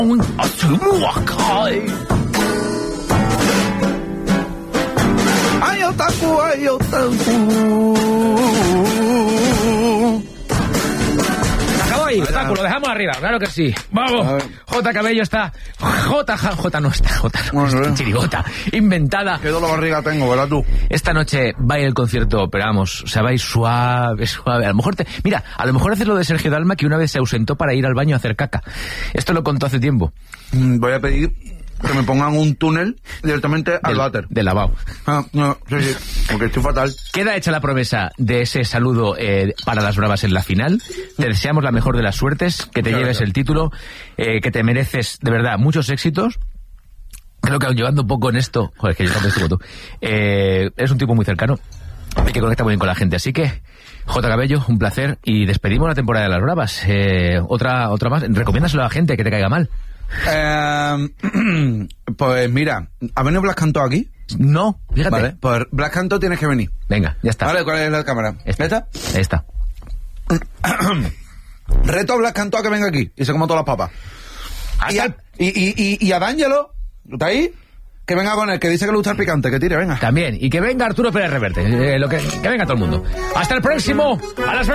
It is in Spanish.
Ay, otaku, ay, otaku. Acabó ahí, otaku, lo dejamos arriba, claro que sí. Vamos, J. Cabello está... J no está, chirigota, inventada. Qué dolor de barriga tengo, ¿verdad tú? Esta noche va a ir el concierto, pero vamos, o sea, va a ir suave. A lo mejor a lo mejor haces lo de Sergio Dalma, que una vez se ausentó para ir al baño a hacer caca. Esto lo contó hace tiempo. Voy a pedir que me pongan un túnel directamente al váter. Del lavabo. No, sí, porque estoy fatal. Queda hecha la promesa de ese saludo para las Bravas en la final. Te deseamos la mejor de las suertes, que te lleves el título, que te mereces, de verdad, muchos éxitos. Creo que llevando un poco en esto... Joder, que yo también estoy como tú. Es un tipo muy cercano y que conecta muy bien con la gente. Así que, J. Cabello, un placer. Y despedimos la temporada de las Bravas. Otra más. Recomiéndaselo a la gente que te caiga mal. Pues mira, ¿ha venido Blas Cantó aquí? No, fíjate. Vale, pues Blas Cantó tienes que venir. Venga, ya está. Vale, ¿cuál es la cámara? ¿Esta? Esta. Reto a Blas Cantó a que venga aquí y se coma todas las papas. Y a D'Angelo, ¿está ahí? Que venga con él, que dice que le gusta el picante, que tire, venga. También, y que venga Arturo Pérez Reverte, que venga todo el mundo. Hasta el próximo, a las